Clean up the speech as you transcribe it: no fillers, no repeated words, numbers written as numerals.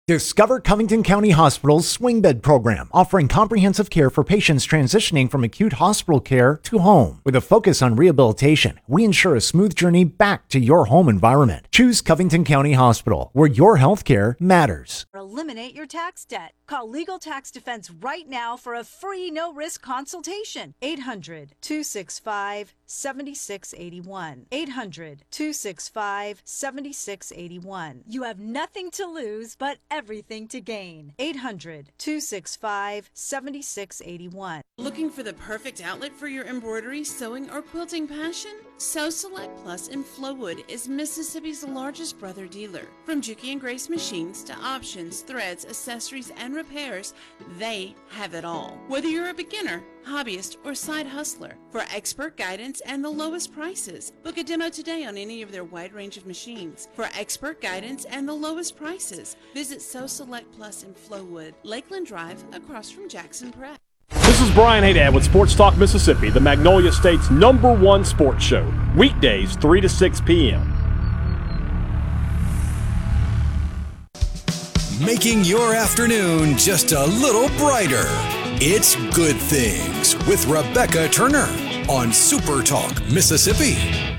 Discover Covington County Hospital's swing bed program, offering comprehensive care for patients transitioning from acute hospital care to home. With a focus on rehabilitation, we ensure a smooth journey back to your home environment. Choose Covington County Hospital, where your health care matters. Eliminate your tax debt. Call Legal Tax Defense right now for a free no-risk consultation. 800-265-7681. 800-265-7681. You have nothing to lose but everything to gain. 800-265-7681. Looking for the perfect outlet for your embroidery, sewing, or quilting passion? Sew Select Plus in Flowood is Mississippi's largest brother dealer. From Juki and Grace machines to options, threads, accessories, and repairs, they have it all. Whether you're a beginner, hobbyist, or side hustler, for expert guidance and the lowest prices, book a demo today on any of their wide range of machines. For expert guidance and the lowest prices, visit Sew Select Plus in Flowood, Lakeland Drive, across from Jackson Prep. This is Brian Haydad with Sports Talk Mississippi, the Magnolia State's #1 sports show. Weekdays 3 to 6 p.m. Making your afternoon just a little brighter. It's Good Things with Rebecca Turner on Super Talk Mississippi.